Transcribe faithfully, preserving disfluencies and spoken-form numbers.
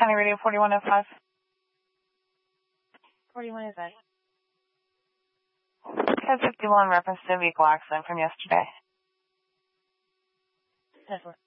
County Radio forty-one oh five. forty-one is that? Code fifty-one, reference to a vehicle accident from yesterday. ten four.